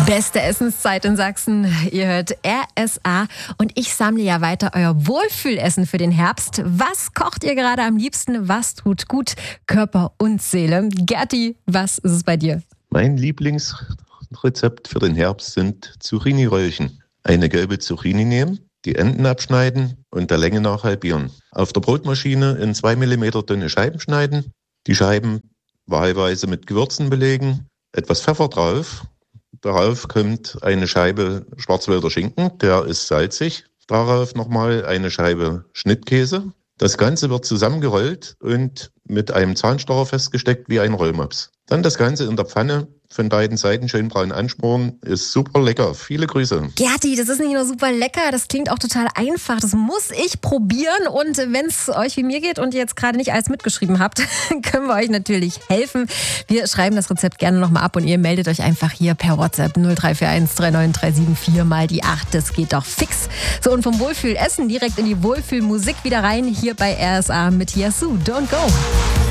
Beste Essenszeit in Sachsen. Ihr hört RSA und ich sammle ja weiter euer Wohlfühlessen für den Herbst. Was kocht ihr gerade am liebsten? Was tut gut Körper und Seele? Gerti, was ist es bei dir? Mein Lieblingsrezept für den Herbst sind Zucchini-Röllchen. Eine gelbe Zucchini nehmen, die Enden abschneiden und der Länge nach halbieren. Auf der Brotmaschine in 2 mm dünne Scheiben schneiden. Die Scheiben wahlweise mit Gewürzen belegen, etwas Pfeffer drauf. Darauf kommt eine Scheibe Schwarzwälder Schinken, der ist salzig. Darauf nochmal eine Scheibe Schnittkäse. Das Ganze wird zusammengerollt und mit einem Zahnstocher festgesteckt wie ein Rollmops. Dann das Ganze in der Pfanne von beiden Seiten schön braun anschmoren. Ist super lecker. Viele Grüße. Gerti, das ist nicht nur super lecker, das klingt auch total einfach. Das muss ich probieren. Und wenn es euch wie mir geht und ihr jetzt gerade nicht alles mitgeschrieben habt, können wir euch natürlich helfen. Wir schreiben das Rezept gerne nochmal ab und ihr meldet euch einfach hier per WhatsApp 0341 39374 mal die 8. Das geht doch fix. So, und vom Wohlfühlessen direkt in die Wohlfühlmusik wieder rein. Hier bei RSA mit Yasu. Don't go.